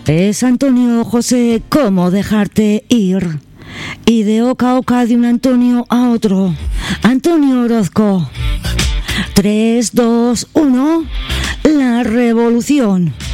Es Antonio José, ¿cómo dejarte ir? Y de oca a oca de un Antonio a otro. Antonio Orozco. 3, 2, 1. La revolución.